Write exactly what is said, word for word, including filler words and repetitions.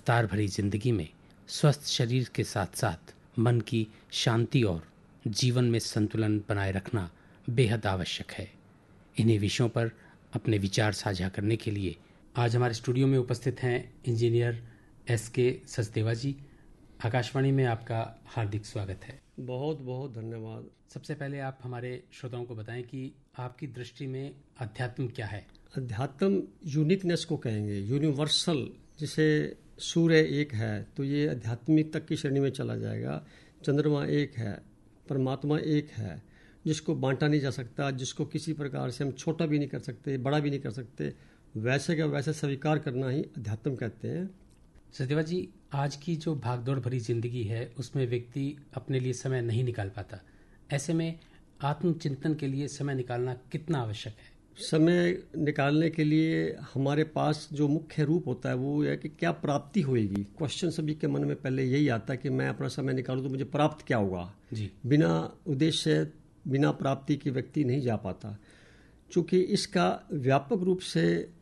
रफ्तार भरी जिंदगी में स्वस्थ शरीर के साथ साथ मन की शांति और जीवन में संतुलन बनाए रखना बेहद आवश्यक है। इन्हीं विषयों पर अपने विचार साझा करने के लिए आज हमारे स्टूडियो में उपस्थित हैं इंजीनियर एस के सचदेवा जी। आकाशवाणी में आपका हार्दिक स्वागत है। बहुत बहुत धन्यवाद। सबसे पहले आप हमारे श्रोताओं को बताएं कि आपकी दृष्टि में अध्यात्म क्या है? अध्यात्म यूनिकनेस को कहेंगे, यूनिवर्सल। जिसे सूर्य एक है तो ये आध्यात्मिक तक की श्रेणी में चला जाएगा। चंद्रमा एक है, परमात्मा एक है, जिसको बांटा नहीं जा सकता, जिसको किसी प्रकार से हम छोटा भी नहीं कर सकते, बड़ा भी नहीं कर सकते, वैसे का वैसे स्वीकार करना ही अध्यात्म कहते हैं। सचदेवा जी, आज की जो भागदौड़ भरी जिंदगी है उसमें व्यक्ति अपने लिए समय नहीं निकाल पाता। ऐसे में आत्मचिंतन के लिए समय निकालना कितना आवश्यक है? समय निकालने के लिए हमारे पास जो मुख्य रूप होता है वो है कि क्या प्राप्ति होएगी। क्वेश्चन सभी के मन में पहले यही आता है कि मैं अपना समय निकालूं तो मुझे प्राप्त क्या होगा जी। बिना उद्देश्य, बिना प्राप्ति के व्यक्ति नहीं जा पाता। चूँकि इसका व्यापक रूप से